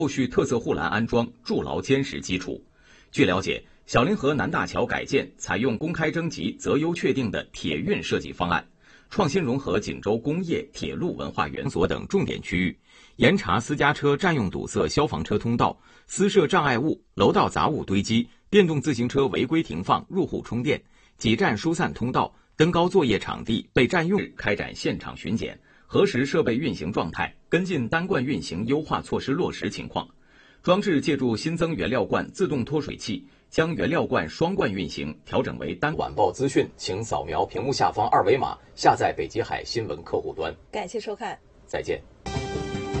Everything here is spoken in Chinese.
后续特色护栏安装筑牢坚实基础。据了解，小凌河南大桥改建采用公开征集择优确定的铁运设计方案，创新融合锦州工业、铁路文化园所等重点区域，严查私家车占用堵塞消防车通道、私设障碍物、楼道杂物堆积、电动自行车违规停放、入户充电、挤占疏散通道、登高作业场地被占用，开展现场巡检，核实设备运行状态，跟进单罐运行优化措施落实情况。装置借助新增原料罐自动脱水器，将原料罐双罐运行调整为单。 晚报资讯，请扫描屏幕下方二维码，下载北极海新闻客户端。 感谢收看， 再见。